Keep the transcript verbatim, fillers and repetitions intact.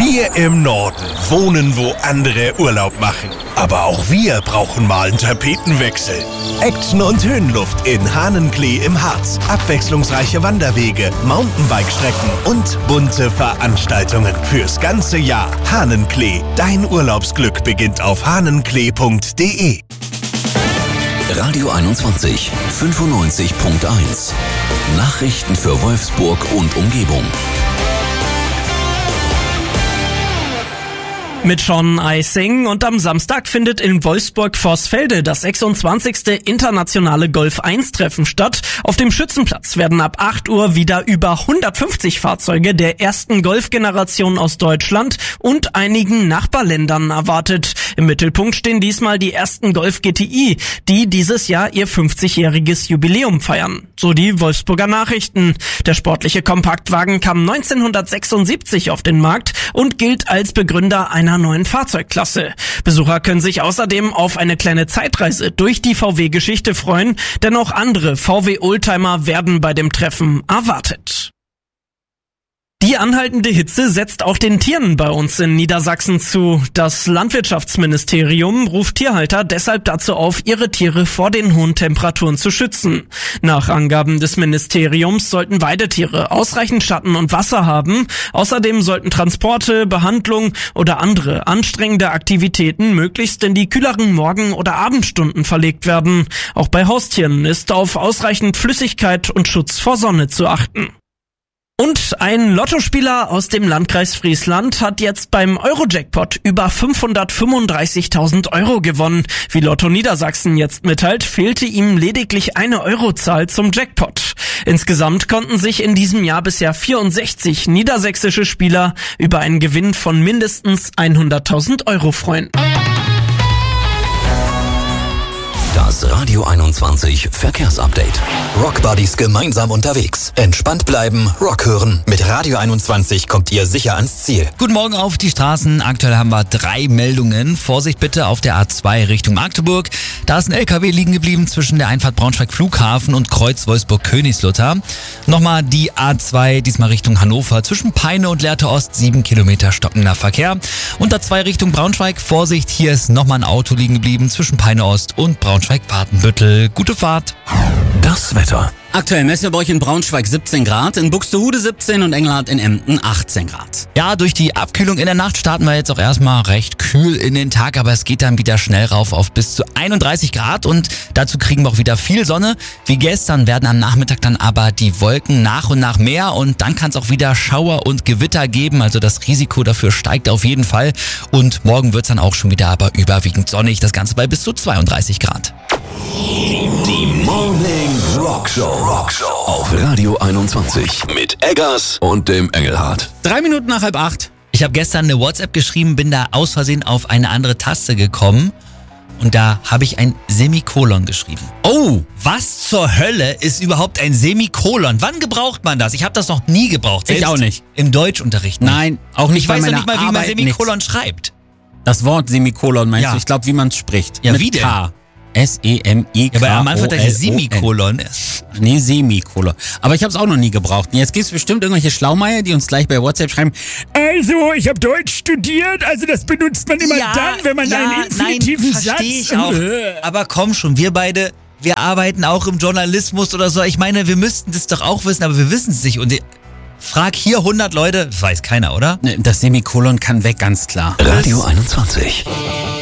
Wir im Norden wohnen, wo andere Urlaub machen. Aber auch wir brauchen mal einen Tapetenwechsel. Action und Höhenluft in Hahnenklee im Harz. Abwechslungsreiche Wanderwege, Mountainbike-Strecken und bunte Veranstaltungen fürs ganze Jahr. Hahnenklee, dein Urlaubsglück beginnt auf hahnenklee punkt de. Radio einundzwanzig, fünfundneunzig Punkt eins. Nachrichten für Wolfsburg und Umgebung. Mit Sean Eising und am Samstag findet in Wolfsburg-Vorsfelde das sechsundzwanzigste internationale Golf eins Treffen statt. Auf dem Schützenplatz werden ab acht Uhr wieder über hundertfünfzig Fahrzeuge der ersten Golfgeneration aus Deutschland und einigen Nachbarländern erwartet. Im Mittelpunkt stehen diesmal die ersten Golf G T I, die dieses Jahr ihr fünfzigjähriges Jubiläum feiern. So die Wolfsburger Nachrichten. Der sportliche Kompaktwagen kam neunzehnhundertsechsundsiebzig auf den Markt und gilt als Begründer einer neuen Fahrzeugklasse. Besucher können sich außerdem auf eine kleine Zeitreise durch die V W-Geschichte freuen, denn auch andere V W-Oldtimer werden bei dem Treffen erwartet. Die anhaltende Hitze setzt auch den Tieren bei uns in Niedersachsen zu. Das Landwirtschaftsministerium ruft Tierhalter deshalb dazu auf, ihre Tiere vor den hohen Temperaturen zu schützen. Nach Angaben des Ministeriums sollten Weidetiere ausreichend Schatten und Wasser haben. Außerdem sollten Transporte, Behandlung oder andere anstrengende Aktivitäten möglichst in die kühleren Morgen- oder Abendstunden verlegt werden. Auch bei Haustieren ist auf ausreichend Flüssigkeit und Schutz vor Sonne zu achten. Und ein Lottospieler aus dem Landkreis Friesland hat jetzt beim Euro-Jackpot über fünfhundertfünfunddreißigtausend Euro gewonnen. Wie Lotto Niedersachsen jetzt mitteilt, fehlte ihm lediglich eine Eurozahl zum Jackpot. Insgesamt konnten sich in diesem Jahr bisher vierundsechzig niedersächsische Spieler über einen Gewinn von mindestens hunderttausend Euro freuen. Das Radio einundzwanzig Verkehrsupdate. Rock Buddies gemeinsam unterwegs. Entspannt bleiben, Rock hören. Mit Radio einundzwanzig kommt ihr sicher ans Ziel. Guten Morgen auf die Straßen. Aktuell haben wir drei Meldungen. Vorsicht bitte auf der A zwei Richtung Magdeburg. Da ist ein L K W liegen geblieben zwischen der Einfahrt Braunschweig Flughafen und Kreuz Wolfsburg-Königslutter. Nochmal die A zwei, diesmal Richtung Hannover. Zwischen Peine und Lehrte Ost, sieben Kilometer stockender Verkehr. Und A zwei Richtung Braunschweig. Vorsicht, hier ist nochmal ein Auto liegen geblieben zwischen Peine Ost und Braunschweig-Papenbüttel. Gute Fahrt. Das Wetter. Aktuell messen wir bei euch in Braunschweig siebzehn Grad, in Buxtehude siebzehn und Engelhardt in Emden achtzehn Grad. Ja, durch die Abkühlung in der Nacht starten wir jetzt auch erstmal recht kühl in den Tag, aber es geht dann wieder schnell rauf auf bis zu einunddreißig Grad und dazu kriegen wir auch wieder viel Sonne. Wie gestern werden am Nachmittag dann aber die Wolken nach und nach mehr und dann kann es auch wieder Schauer und Gewitter geben, also das Risiko dafür steigt auf jeden Fall und morgen wird es dann auch schon wieder aber überwiegend sonnig, das Ganze bei bis zu zweiunddreißig Grad. Die Morning Rock Show. Rock Show auf Radio einundzwanzig mit Eggers und dem Engelhardt. Drei Minuten nach halb acht. Ich habe gestern eine WhatsApp geschrieben, bin da aus Versehen auf eine andere Taste gekommen und da habe ich ein Semikolon geschrieben. Oh, was zur Hölle ist überhaupt ein Semikolon? Wann gebraucht man das? Ich habe das noch nie gebraucht. Ich auch nicht. Im Deutschunterricht nicht. Nein, auch nicht Ich bei weiß noch meiner nicht mal, wie man Arbeit Semikolon nix. schreibt. Das Wort Semikolon meinst Ja. du? Ich glaube, wie man es spricht. Ja, Mit wie denn? K. S E M I K O L O N. Ja, aber am Anfang dachte ich Semikolon. Nee, Semikolon. Aber ich habe es auch noch nie gebraucht. Und jetzt gibt es bestimmt irgendwelche Schlaumeier, die uns gleich bei WhatsApp schreiben, also, ich habe Deutsch studiert, also das benutzt man immer Ja, dann, wenn man ja, einen infinitiven nein, Satz... verstehe ich auch. Aber komm schon, wir beide, wir arbeiten auch im Journalismus oder so. Ich meine, wir müssten das doch auch wissen, aber wir wissen es nicht. Und frag hier hundert Leute, das weiß keiner, oder? Das Semikolon kann weg, ganz klar. Radio einundzwanzig.